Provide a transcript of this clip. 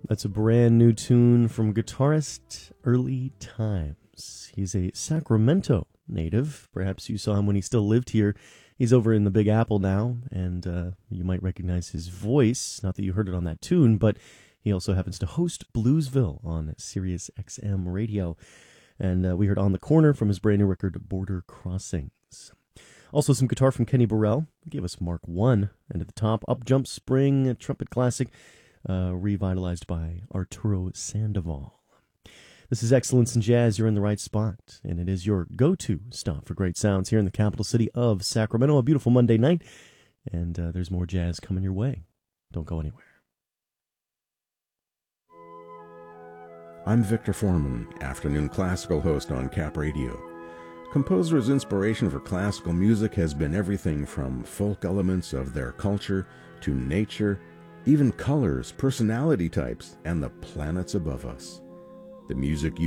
That's a brand new tune from guitarist Early Times. He's a Sacramento native. Perhaps you saw him when he still lived here. He's over in the Big Apple now, and you might recognize his voice. Not that you heard it on that tune, but he also happens to host Bluesville on Sirius XM radio. And we heard On the Corner from his brand new record, Border Crossings. Also some guitar from Kenny Burrell. He gave us Mark I. And at the top, Up Jump Spring, a trumpet classic, revitalized by Arturo Sandoval. This is Excellence in Jazz. You're in the right spot, and it is your go-to stop for great sounds here in the capital city of Sacramento. A beautiful Monday night, and there's more jazz coming your way. Don't go anywhere. I'm Victor Foreman, afternoon classical host on Cap Radio. Composers' inspiration for classical music has been everything from folk elements of their culture to nature, even colors, personality types, and the planets above us. The music you